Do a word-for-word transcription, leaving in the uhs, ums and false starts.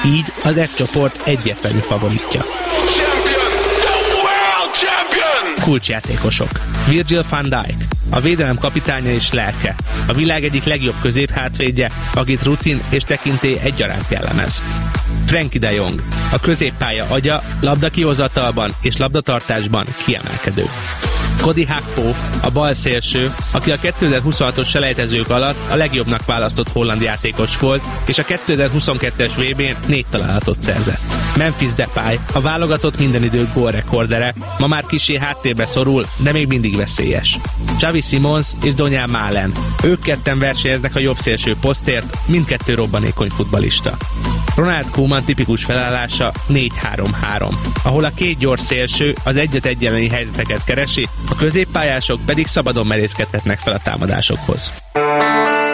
így az F csoport egyértelmű favoritja. Kulcsjátékosok. Virgil van Dijk, a védelem kapitánya és lelke, a világ egyik legjobb középhátvédje, akit rutin és tekintély egyaránt jellemez. Frenkie de Jong, a középpálya agya, labdakihozatalban és labdatartásban kiemelkedő. Cody Gakpo, a bal szélső, aki a kétezer-huszonhatos selejtezők alatt a legjobbnak választott holland játékos volt, és a kétezer-huszonkettes vé bén négy találatot szerzett. Memphis Depay, a válogatott minden idők gólrekordere, ma már kissé háttérbe szorul, de még mindig veszélyes. Xavi Simons és Donyell Malen, ők ketten versenyeznek a jobb szélső posztért, mindkettő robbanékony futballista. Ronald Koeman tipikus felállása négy három három, ahol a két gyors szélső az egy egy elleni helyzeteket keresi, a középpályások pedig szabadon merészkedhetnek fel a támadásokhoz.